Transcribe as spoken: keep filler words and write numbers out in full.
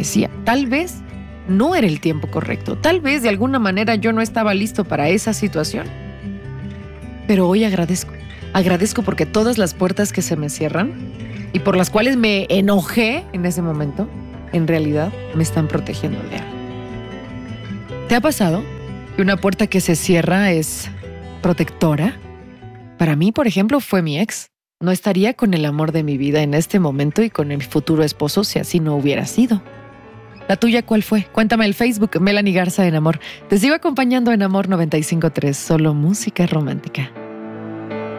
merecía. Tal vez no era el tiempo correcto. Tal vez de alguna manera yo no estaba listo para esa situación. Pero hoy agradezco. Agradezco porque todas las puertas que se me cierran y por las cuales me enojé en ese momento, en realidad me están protegiendo de algo. ¿Te ha pasado que una puerta que se cierra es protectora? Para mí, por ejemplo, fue mi ex. No estaría con el amor de mi vida en este momento y con mi futuro esposo si así no hubiera sido. ¿La tuya cuál fue? Cuéntame el Facebook, Melanie Garza en Amor. Te sigo acompañando en Amor noventa y cinco punto tres, solo música romántica.